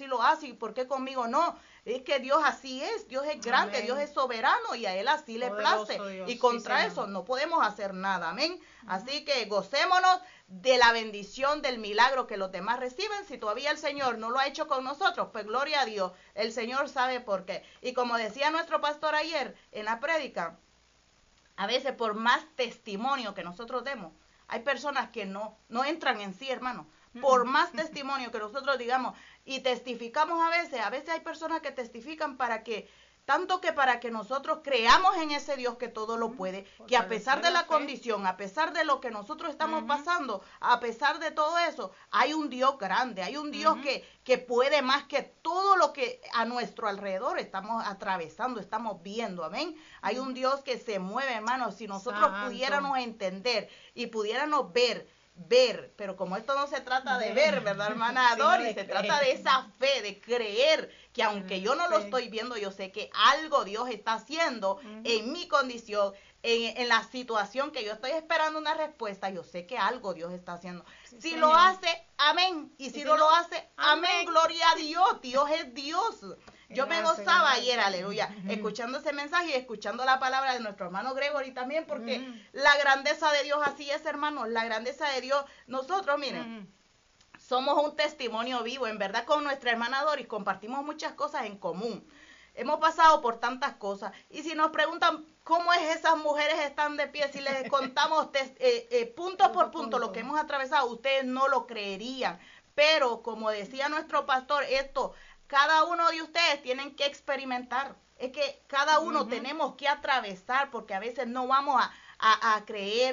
lo hace y por qué conmigo no. Es que Dios así es, Dios es grande, amén. Dios es soberano y a Él así le place. Dios. Y contra eso no podemos hacer nada, amén. Así que gocémonos de la bendición del milagro que los demás reciben. Si todavía el Señor no lo ha hecho con nosotros, pues gloria a Dios, el Señor sabe por qué. Y como decía nuestro pastor ayer en la prédica, a veces por más testimonio que nosotros demos, hay personas que no entran en sí, hermano. Por más testimonio que nosotros digamos y testificamos a veces hay personas que testifican para que nosotros creamos en ese Dios que todo lo puede, que a pesar de la condición, a pesar de lo que nosotros estamos pasando, a pesar de todo eso, hay un Dios grande, hay un Dios que puede más que todo lo que a nuestro alrededor estamos atravesando, estamos viendo, amén. Hay un Dios que se mueve, hermano, si nosotros pudiéramos entender y pudiéramos ver, pero como esto no se trata de ver, ¿verdad, hermana Doris? Se trata de esa fe, de creer que aunque yo no lo estoy viendo, yo sé que algo Dios está haciendo en mi condición, en la situación que yo estoy esperando una respuesta, yo sé que algo Dios está haciendo. Si lo hace, amén. Y si no lo hace, amén. Gloria a Dios. Dios es Dios. Yo me gozaba ayer, aleluya, escuchando ese mensaje y escuchando la palabra de nuestro hermano Gregory también, porque la grandeza de Dios así es, hermanos, la grandeza de Dios. Nosotros, miren, somos un testimonio vivo, en verdad con nuestra hermana Doris compartimos muchas cosas en común. Hemos pasado por tantas cosas. Y si nos preguntan cómo es esas mujeres están de pie, si les contamos punto por punto lo que hemos atravesado, ustedes no lo creerían. Pero como decía nuestro pastor, cada uno de ustedes tienen que experimentar. Es que cada uno tenemos que atravesar, porque a veces no vamos a creer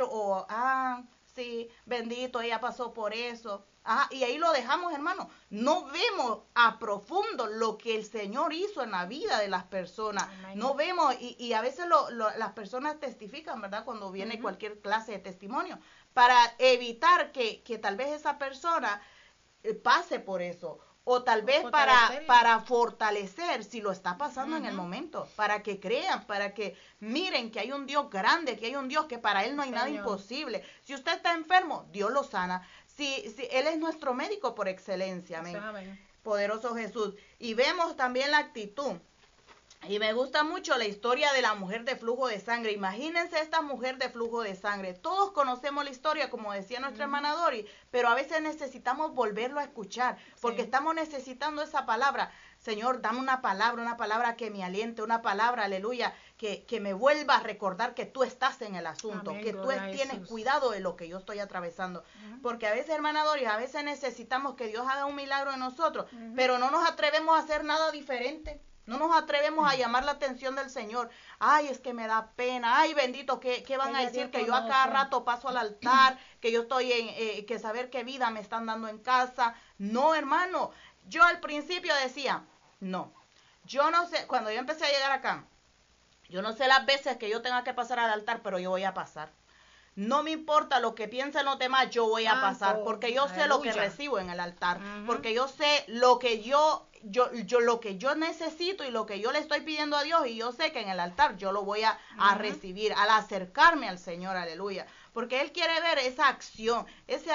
sí, bendito, ella pasó por eso. Y ahí lo dejamos, hermano. No vemos a profundo lo que el Señor hizo en la vida de las personas. Amén. No vemos, y a veces las personas testifican, ¿verdad? Cuando viene cualquier clase de testimonio, para evitar que tal vez esa persona pase por eso. O tal vez para fortalecer si lo está pasando en el momento, para que crean, para que miren que hay un Dios grande, que hay un Dios que para Él no hay nada imposible. Si usted está enfermo, Dios lo sana. Si Él es nuestro médico por excelencia, amén. Poderoso Jesús. Y vemos también la actitud. Y me gusta mucho la historia de la mujer de flujo de sangre. Imagínense esta mujer de flujo de sangre. Todos conocemos la historia, como decía nuestra hermana Dori, pero a veces necesitamos volverlo a escuchar, porque estamos necesitando esa palabra. Señor, dame una palabra que me aliente, una palabra, aleluya, que me vuelva a recordar que tú estás en el asunto, amén, que tú tienes cuidado de lo que yo estoy atravesando. Porque a veces, hermana Dori, a veces necesitamos que Dios haga un milagro en nosotros, pero no nos atrevemos a hacer nada diferente. No nos atrevemos a llamar la atención del Señor. Ay, es que me da pena. Ay, bendito, ¿qué van a decir? Que yo a cada rato paso al altar, que yo estoy que saber qué vida me están dando en casa. No, hermano. Yo al principio decía, no. Yo no sé, cuando yo empecé a llegar acá, yo no sé las veces que yo tenga que pasar al altar, pero yo voy a pasar. No me importa lo que piensen los demás, yo voy a pasar, porque yo sé lo que recibo en el altar, porque yo sé lo que yo lo que yo necesito y lo que yo le estoy pidiendo a Dios, y yo sé que en el altar yo lo voy a recibir al acercarme al Señor, aleluya, porque Él quiere ver esa acción, ese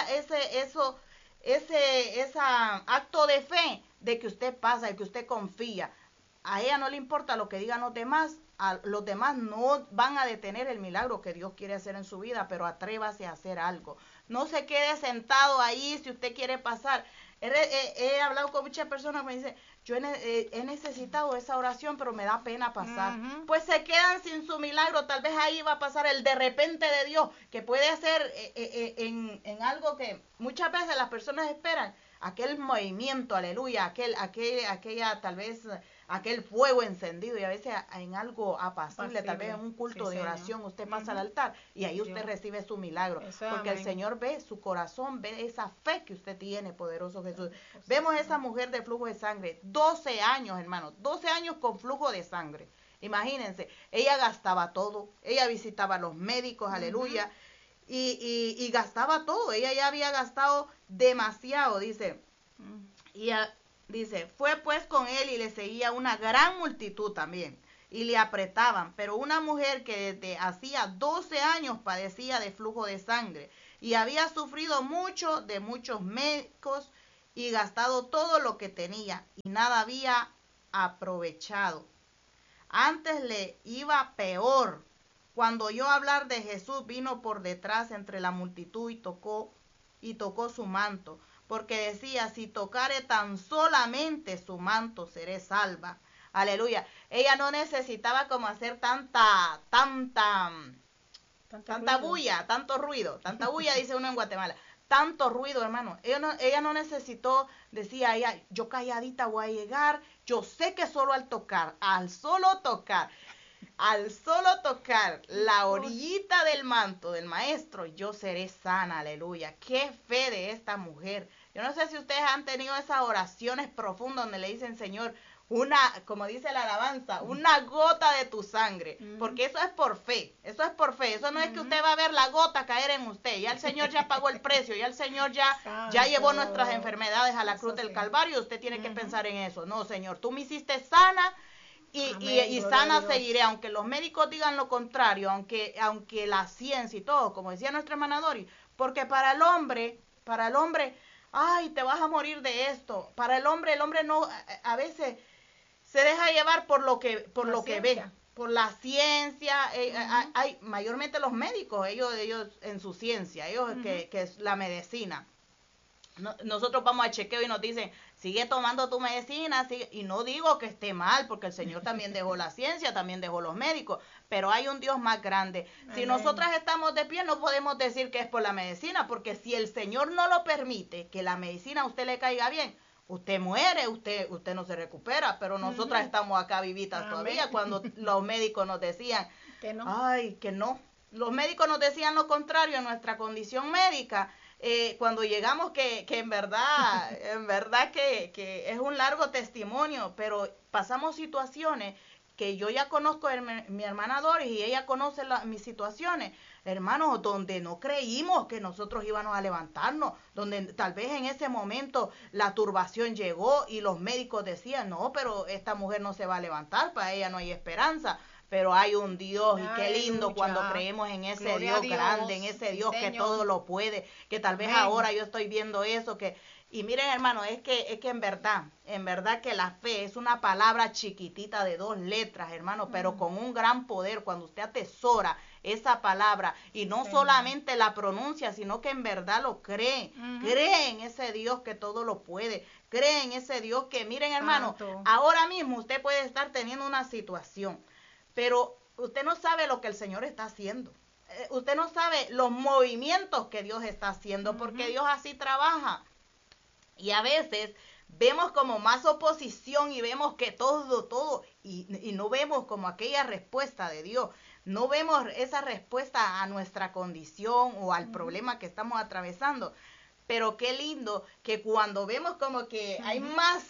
acto de fe de que usted pasa, de que usted confía. A ella no le importa lo que digan los demás, los demás no van a detener el milagro que Dios quiere hacer en su vida, pero atrévase a hacer algo. No se quede sentado ahí si usted quiere pasar. He hablado con muchas personas que me dicen, yo he necesitado esa oración, pero me da pena pasar. Pues se quedan sin su milagro, tal vez ahí va a pasar el de repente de Dios, que puede hacer en algo que muchas veces las personas esperan, aquel movimiento, aleluya, aquella tal vez aquel fuego encendido, y a veces en algo apacible, tal vez en un culto de oración, usted pasa al altar y ahí usted recibe su milagro, porque el Señor ve su corazón, ve esa fe que usted tiene, poderoso Jesús. Vemos esa mujer de flujo de sangre, 12 años, hermanos, 12 años con flujo de sangre. Imagínense, ella gastaba todo, ella visitaba a los médicos, aleluya, y gastaba todo, ella ya había gastado demasiado, dice, dice, fue pues con él y le seguía una gran multitud también, y le apretaban, pero una mujer que desde hacía 12 años padecía de flujo de sangre, y había sufrido mucho de muchos médicos, y gastado todo lo que tenía y nada había aprovechado. Antes le iba peor. Cuando oyó hablar de Jesús, vino por detrás entre la multitud y tocó su manto, porque decía, si tocare tan solamente su manto, seré salva. Aleluya. Ella no necesitaba como hacer tanta bulla, tanta bulla, dice uno en Guatemala. Tanto ruido, hermano. Ella no necesitó, decía ella, yo calladita voy a llegar, yo sé que solo al solo tocar la orillita del manto del maestro, yo seré sana, aleluya. Qué fe de esta mujer. Yo no sé si ustedes han tenido esas oraciones profundas donde le dicen, Señor, como dice la alabanza, una gota de tu sangre, porque eso es por fe, eso no es que usted va a ver la gota caer en usted, ya el Señor ya pagó el precio, ya el Señor ya llevó nuestras enfermedades a la cruz del Calvario, usted tiene que pensar en eso. No, Señor, tú me hiciste sana, y sana seguiré, aunque los médicos digan lo contrario, aunque la ciencia y todo, como decía nuestra hermana Dori, porque para el hombre, ay, te vas a morir de esto. Para el hombre no, a veces se deja llevar por lo que ve, por la ciencia. Hay mayormente los médicos, ellos en su ciencia, que es la medicina. Nosotros vamos a chequeo y nos dicen, sigue tomando tu medicina, sigue. Y no digo que esté mal, porque el Señor también dejó la ciencia, también dejó los médicos, pero hay un Dios más grande. Amén. Si nosotras estamos de pie, no podemos decir que es por la medicina, porque si el Señor no lo permite, que la medicina a usted le caiga bien, usted muere, usted no se recupera, pero nosotras estamos acá vivitas todavía. Cuando los médicos nos decían que no. Ay, que no. Los médicos nos decían lo contrario en nuestra condición médica. Cuando llegamos que en verdad que es un largo testimonio, pero pasamos situaciones que yo ya conozco mi hermana Doris y ella conoce mis situaciones, hermanos, donde no creímos que nosotros íbamos a levantarnos, donde tal vez en ese momento la turbación llegó y los médicos decían, no, pero esta mujer no se va a levantar, para ella no hay esperanza. Pero hay un Dios, y qué lindo cuando creemos en ese Dios grande, en ese Dios que todo lo puede, que tal vez ahora yo estoy viendo eso, y miren, hermano, es que en verdad que la fe es una palabra chiquitita de 2 letras, hermano, pero con un gran poder. Cuando usted atesora esa palabra y no solamente la pronuncia, sino que en verdad lo cree, cree en ese Dios que todo lo puede, cree en ese Dios que, miren, hermano, ahora mismo usted puede estar teniendo una situación, pero usted no sabe lo que el Señor está haciendo. Usted no sabe los movimientos que Dios está haciendo, porque Dios así trabaja. Y a veces vemos como más oposición y vemos que todo, y no vemos como aquella respuesta de Dios. No vemos esa respuesta a nuestra condición o al problema que estamos atravesando. Pero qué lindo que cuando vemos como que hay más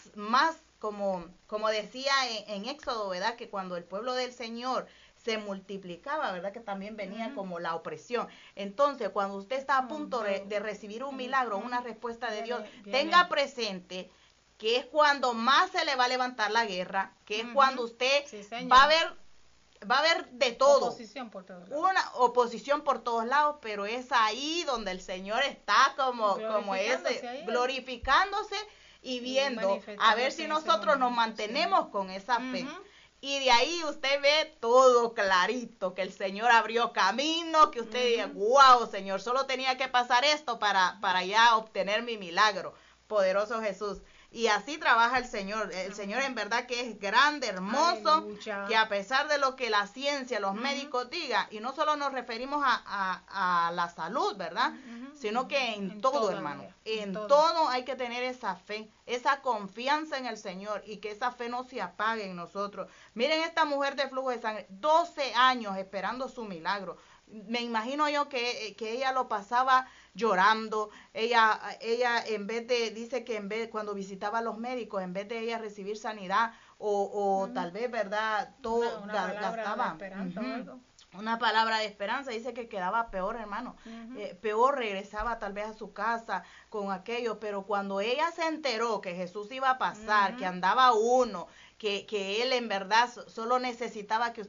como decía en Éxodo, ¿verdad? Que cuando el pueblo del Señor se multiplicaba, ¿verdad? Que también venía como la opresión. Entonces, cuando usted está a punto de recibir un milagro, una respuesta de Dios, tenga presente que es cuando más se le va a levantar la guerra, que es cuando usted va a ver de todo. Oposición por todos lados. Una oposición por todos lados, pero es ahí donde el Señor está como glorificándose y viendo a ver si nosotros nos mantenemos con esa fe. Y de ahí usted ve todo clarito, que el Señor abrió camino, que usted diga, wow, Señor, solo tenía que pasar esto para ya obtener mi milagro. Poderoso Jesús. Y así trabaja el Señor. El Señor en verdad que es grande, hermoso, aleluya, que a pesar de lo que la ciencia, los médicos digan, y no solo nos referimos a la salud, ¿verdad? Sino que en todo, hermano. En todo hay que tener esa fe, esa confianza en el Señor, y que esa fe no se apague en nosotros. Miren esta mujer de flujo de sangre, 12 años esperando su milagro. Me imagino yo que ella lo pasaba llorando. Ella dice que cuando visitaba a los médicos, en vez de ella recibir sanidad o tal vez, ¿verdad? Todo gastaba una palabra de esperanza, dice que quedaba peor, hermano. Peor, regresaba tal vez a su casa con aquello, pero cuando ella se enteró que Jesús iba a pasar, que andaba uno, que él en verdad solo necesitaba que